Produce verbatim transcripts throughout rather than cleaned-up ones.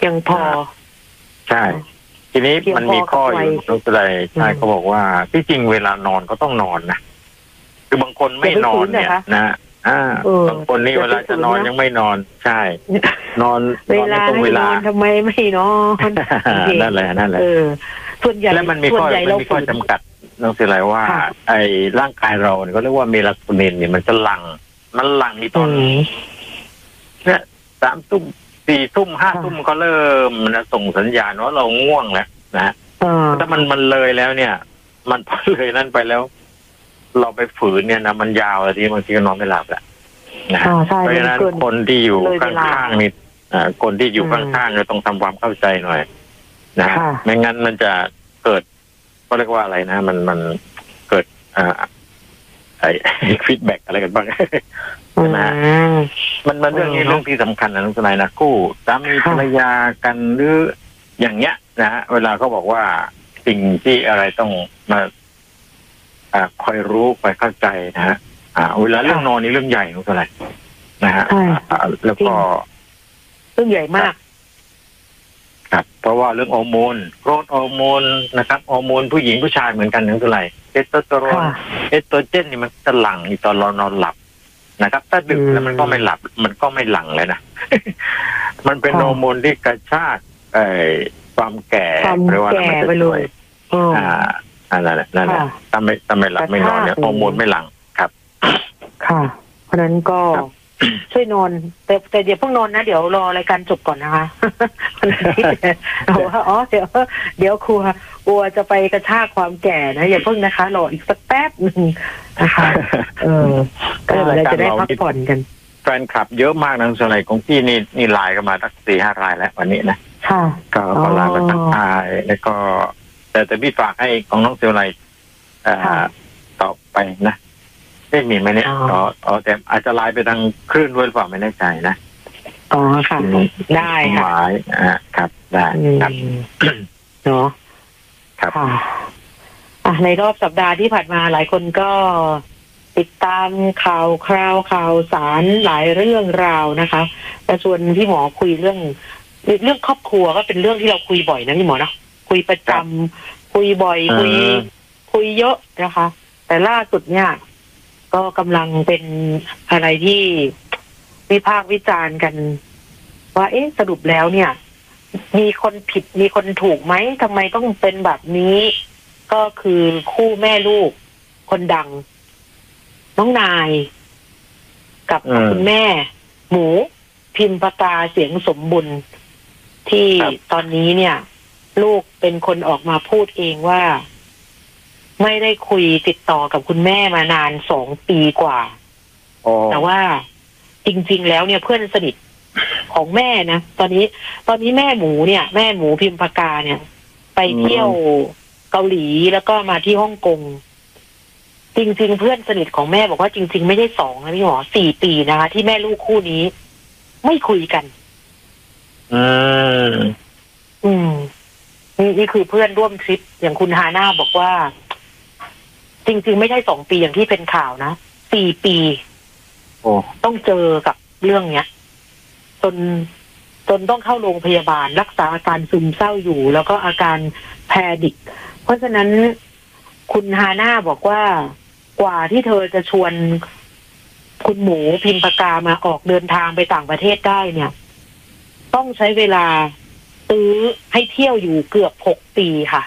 ยังพอใช่ทีนี้มันมีข้ออยู่ตรงไหนใช่เขาบอกว่าที่จริงเวลานอนก็ต้องนอนนะคือบางคนไม่นอนเนี่ยนะอ่าบางคนนี่เวลาจะนอนยังไม่นอนใช่นอนเวลาตรงเวลาทำไมไม่นอนนั่นแหละนั่นแหละส่วนใหญ่แล้วมันมีข้อมันมีข้อจำกัดนั่นคืออะไรว่าไอ้ร่างกายเราเนี่ยเขาเรียกว่าเมลาโทนินเนี่ยมันจะหลั่งมันหลั่งในตอนเนี่ยสามทุ่มสี่ทุ่มห้าทุ่มก็เริ่มนะส่งสัญญาณว่าเราง่วงแล้วนะถ้ามันมันเลยแล้วเนี่ย มันพอเลยนั่นไปแล้ว เราไปฝืนเนี่ยนะมันยาวเลยทีบางทีก็นอนไม่หลับแหละนะเพราะฉะนั้นคนที่อยู่ข้างๆนี่คนที่อยู่ข้างๆเราต้องทำความเข้าใจหน่อยนะไม่งั้นมันจะเกิดก็เรียกว่าอะไรนะมันมันเกิดอ่าไอ้ฟีดแบ็กอะไรกันบ้างนะมันมันเรื่องนี้เรื่องที่สำคัญนะน้องสนายนะคู่สามีภรรยากันหรืออย่างเงี้ยนะฮะเวลาเขาบอกว่าสิ่งที่อะไรต้องมาอ่าคอยรู้คอยเข้าใจนะฮะอ่าเวลาเรื่องนอนนี่เรื่องใหญ่น้องสนายนะฮะแล้วก็เรื่องใหญ่มากครับเพราะว่าเรื่องฮอร์โมนโกรทฮอร์โมนนะครับฮอร์โมนผู้หญิงผู้ชายเหมือนกันทั้งเท่าไหร่เอสโตรโสเตอโรนเอสโตรเจนนี่มันจะหลั่งตอนเรานอนหลับนะครับถ้าดึกแล้วมันก็ไม่หลับมันก็ไม่หลั่งเลยนะ มันเป็นฮอร์โมนที่กระชากไอ้ความแก่หรือว่ามันจะช่วยอ่าอันนั้นแหละนั่นแหละถ้าไม่ถ้าไม่หลับไม่นอนเนี่ยฮอร์โมนไม่หลั่งครับค่ะเพราะนั้นก็ช่วยนอนแต่แต่เดี๋ยวเพิ่งนอนนะเดี๋ยวรอรายการจบก่อนนะคะเอาว่าอ๋อเดี๋ยวเดี๋ยวครัวกลัวจะไปกระชากความแก่นะอย่าเพิ่งนะคะรออีกสักแป๊บหนึ่งนะคะเออก็เราจะได้พักผ่อนกันแฟนคลับเยอะมากนะส่วนใหญ่ของพี่นี่นี่ไลน์กันมาตั้งสี่ห้ารายแล้ววันนี้นะค่ะก็ก็ไลน์มาทักทายแล้วก็แต่แต่พี่ฝากให้ของน้องเซลไลอ่าตอบไปนะไม่มีไหมเนี่ยอ๋ออ๋อแต่อาจจะไลน์ไปทางคลื่นด้วยหรือเปล่าไม่แน่ใจนะอ๋อค่ะได้ค่ะหมายอ่าครับได้ครับเนาะครับอ่ะในรอบสัปดาห์ที่ผ่านมาหลายคนก็ติดตามข่าวคราวข่าวสารหลายเรื่องราวนะคะแต่ชวนพี่หมอคุยเรื่องเรื่องครอบครัวก็เป็นเรื่องที่เราคุยบ่อยนะพี่หมอเนาะคุยประจำคุยบ่อยคุยคุยเยอะนะคะแต่ล่าสุดเนี่ยก็กำลังเป็นอะไรที่วิพากษ์วิจารณ์กันว่าเอ๊ะสรุปแล้วเนี่ยมีคนผิดมีคนถูกไหมทำไมต้องเป็นแบบนี้ก็คือคู่แม่ลูกคนดังน้องนายกับคุณแม่หมูพิมพกาเสียงสมบุญที่ตอนนี้เนี่ยลูกเป็นคนออกมาพูดเองว่าไม่ได้คุยติดต่อกับคุณแม่มานานสองปีกว่าแต่ว่าจริงๆแล้วเนี่ยเพื่อนสนิทของแม่นะตอนนี้ตอนนี้แม่หมูเนี่ยแม่หมูพิมพกาเนี่ยไปเที่ยวเกาหลีแล้วก็มาที่ฮ่องกงจริงๆเพื่อนสนิทของแม่บอกว่าจริงๆไม่ได้สองนะพี่หมอสี่ปีนะคะที่แม่ลูกคู่นี้ไม่คุยกันอืมอืมนี่นี่คือเพื่อนร่วมทริปอย่างคุณฮาน่าบอกว่าจริงๆไม่ใช่สองปีอย่างที่เป็นข่าวนะสี่ปีโอ้ต้องเจอกับเรื่องเนี้ยจนจนต้องเข้าโรงพยาบาลรักษาอาการซึมเศร้าอยู่แล้วก็อาการแพนิคเพราะฉะนั้นคุณฮาน่าบอกว่ากว่าที่เธอจะชวนคุณหมูพิมพกามาออกเดินทางไปต่างประเทศได้เนี่ยต้องใช้เวลาซื้อให้เที่ยวอยู่เกือบหกปีค่ะ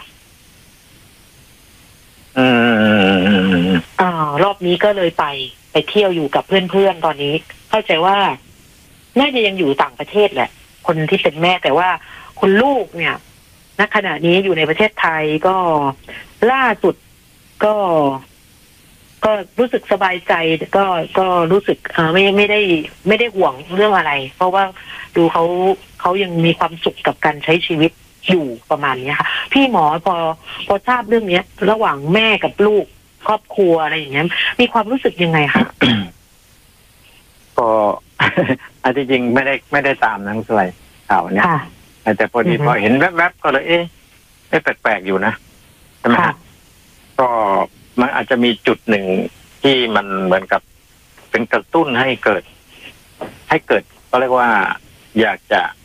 อืมอ่ารอบนี้ก็เลยไปไปเที่ยวอยู่กับเพื่อนๆตอนนี้เข้าใจว่าน่าจะยังอยู่ต่างประเทศแหละคนที่เป็นแม่แต่ว่าคุณลูกเนี่ยณขณะนี้อยู่ในประเทศไทยก็ล่าสุดก็ก็รู้สึกสบายใจก็ก็รู้สึกเออไม่ไม่ได้ไม่ได้ห่วงเรื่องอะไรเพราะว่าดูเขาเขายังมีความสุขกับการใช้ชีวิตอยู่ประมาณนี้ค่ะพี่หมอพอพอทราบเรื่องนี้ระหว่างแม่กับลูกครอบครัวอะไรอย่างเงี้ยมีความรู้สึกยังไงคะก็อันที่จริงไม่ได้ไม่ได้ตามนังสวยข่าวเนี้ยแต่พอดีพอเห็นแวบๆก็เลยเอ๊ะแปลกๆอยู่นะใช่ไหมฮะก็มันอาจจะมีจุดหนึ่งที่มันเหมือนกับเป็นกระตุ้นให้เกิดให้เกิดก็เรียกว่าอยากจะ